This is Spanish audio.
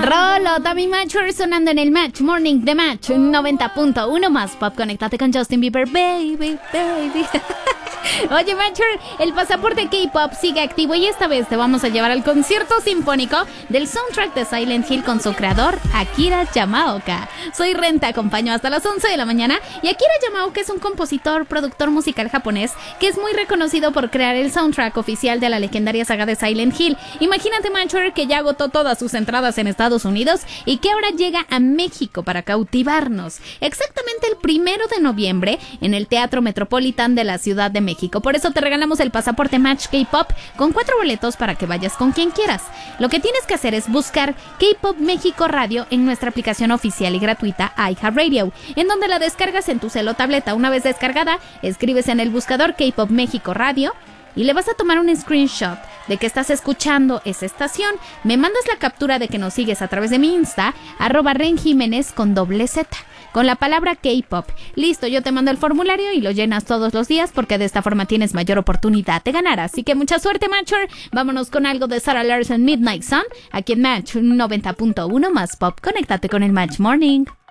Rolota, mi Matcher, sonando en el Match Morning de Match 90.1 más pop. Conéctate con Justin Bieber, baby, baby. Oye, Matcher, el pasaporte K-Pop sigue activo y esta vez te vamos a llevar al concierto sinfónico del soundtrack de Silent Hill con su creador, Akira Yamaoka. Soy Ren, te acompaño hasta las 11 de la mañana y Akira Yamaoka es un compositor, productor musical japonés que es muy reconocido por crear el soundtrack oficial de la legendaria saga de Silent Hill. Imagínate, Matcher, que ya agotó todas sus entradas en Estados Unidos y que ahora llega a México para cautivarnos. Exactamente el 1 de noviembre en el Teatro Metropolitan de la Ciudad de México. Por eso te regalamos el pasaporte Match K-Pop con 4 boletos para que vayas con quien quieras. Lo que tienes que hacer es buscar K-Pop México Radio en nuestra aplicación oficial y gratuita iHeartRadio, en donde la descargas en tu cel o tableta. Una vez descargada, escribes en el buscador K-Pop México Radio y le vas a tomar un screenshot de que estás escuchando esa estación. Me mandas la captura de que nos sigues a través de mi Insta, @RenJiménez con /Z, con la palabra K-Pop. Listo, yo te mando el formulario y lo llenas todos los días porque de esta forma tienes mayor oportunidad de ganar. Así que mucha suerte, Matcher. Vámonos con algo de Sarah Larson, Midnight Sun, aquí en Match 90.1 más pop. Conéctate con el Match Morning.